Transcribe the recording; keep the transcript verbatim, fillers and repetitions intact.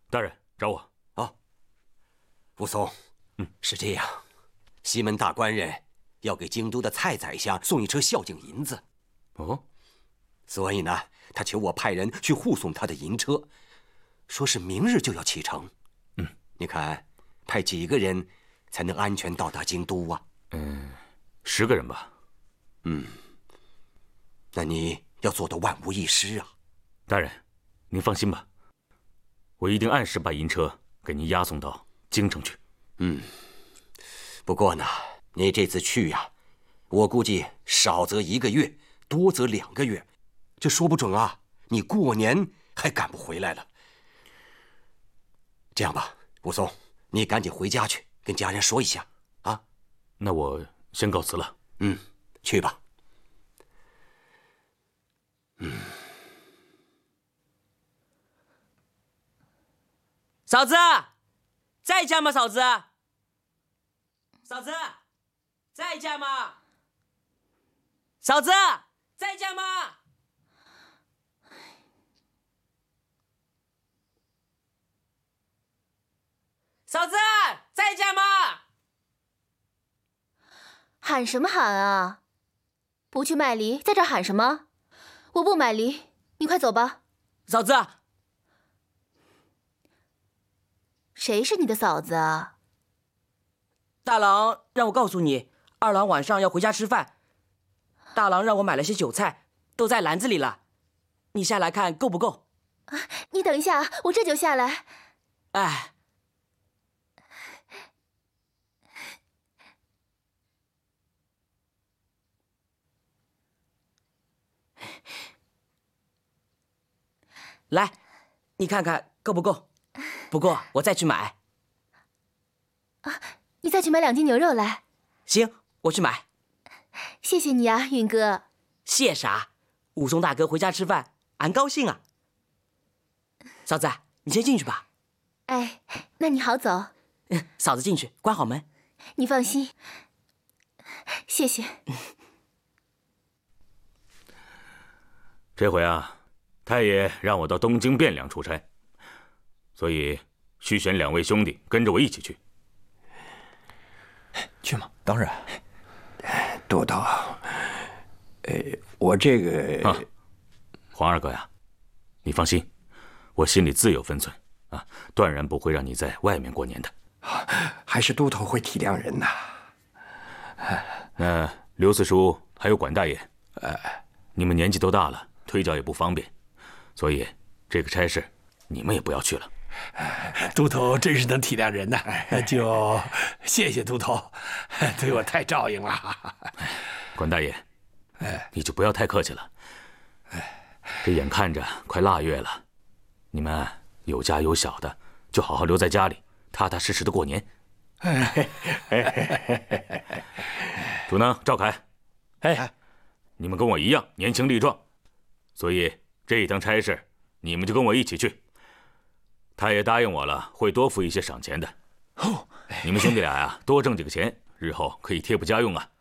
大人找我。 哦，武松，嗯，是这样，西门大官人要给京都的蔡宰相送一车孝敬银子。 哦， 所以呢，他求我派人去护送他的银车，说是明日就要启程。 嗯， 你看，派几个人才能安全到达京都啊？ 嗯，十个人吧。 嗯，那你要做到万无一失啊。 大人，您放心吧，我一定按时把银车给您押送到京城去。 嗯，不过呢，你这次去呀、啊，我估计少则一个月，多则两个月，这说不准啊，你过年还赶不回来了。这样吧，武松，你赶紧回家去，跟家人说一下啊。 那我先告辞了。 嗯，去吧。嗯。 嫂子，在家吗？嫂子，嫂子，在家吗？嫂子，在家吗？嫂子，在家吗？ 喊什么喊啊？不去卖梨，在这喊什么？我不买梨，你快走吧。 嫂子。 谁是你的嫂子啊？ 大郎让我告诉你，二郎晚上要回家吃饭。大郎让我买了些酒菜，都在篮子里了。你下来看够不够？ 啊，你等一下，我这就下来。 哎，来，你看看够不够？不过我再去买。 啊，你再去买两斤牛肉来。 行，我去买。 谢谢你啊，允哥。 谢啥？武松大哥回家吃饭，俺高兴啊。嫂子，你先进去吧。 哎，那你好走。 嫂子进去，关好门。 你放心。谢谢。 这回啊，太爷让我到东京汴梁出差。所以，需选两位兄弟跟着我一起去。 去吗？当然。多头，呃，我这个…… 啊，黄二哥呀，你放心，我心里自有分寸啊，断然不会让你在外面过年的。 还是都头会体谅人呐。 那刘四叔还有管大爷，呃，你们年纪都大了，推脚也不方便，所以这个差事你们也不要去了。 都头真是能体谅人呐，就谢谢都头，对我太照应了。 管大爷，你就不要太客气了。这眼看着快腊月了，你们有家有小的，就好好留在家里，踏踏实实的过年。主能赵凯， 哎， 你们跟我一样年轻力壮，所以这一趟差事你们就跟我一起去。他也答应我了，会多付一些赏钱的。你们兄弟俩呀，多挣几个钱，日后可以贴补家用啊。